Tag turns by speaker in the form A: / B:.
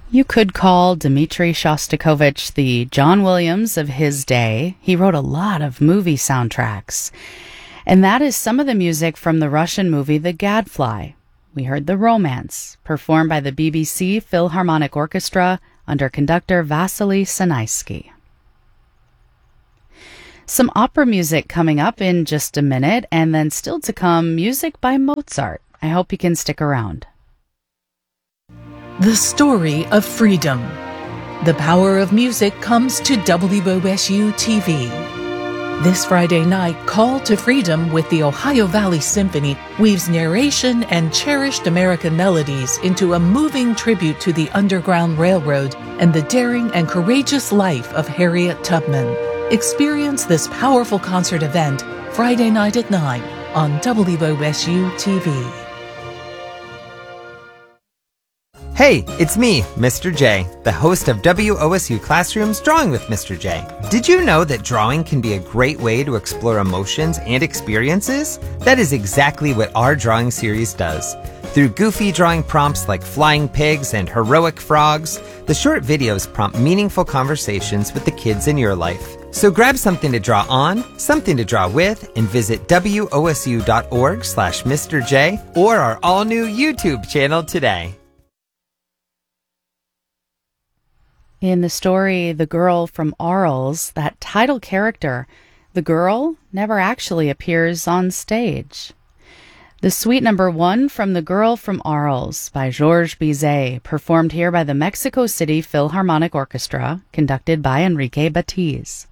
A: You could call Dmitri Shostakovich the John Williams of his day. He wrote a lot of movie soundtracks. And that is some of the music from the Russian movie The Gadfly. We heard The Romance, performed by the BBC Philharmonic Orchestra under conductor Vasily Sanaisky. Some opera music coming up in just a minute, and then still to come, music by Mozart. I hope you can stick around.
B: The story of freedom. The power of music comes to WOSU TV. This Friday night, Call to Freedom with the Ohio Valley Symphony weaves narration and cherished American melodies into a moving tribute to the Underground Railroad and the daring and courageous life of Harriet Tubman. Experience this powerful concert event Friday night at 9 on WOSU TV.
C: Hey, it's me, Mr. J, the host of WOSU Classroom's Drawing with Mr. J. Did you know that drawing can be a great way to explore emotions and experiences? That is exactly what our drawing series does. Through goofy drawing prompts like flying pigs and heroic frogs, the short videos prompt meaningful conversations with the kids in your life. So grab something to draw on, something to draw with, and visit wosu.org/Mr. J or our all-new YouTube channel today.
A: In the story The Girl from Arles, that title character, the girl, never actually appears on stage. The suite number 1 from The Girl from Arles by Georges Bizet, performed here by the Mexico City Philharmonic Orchestra, conducted by Enrique Batiz.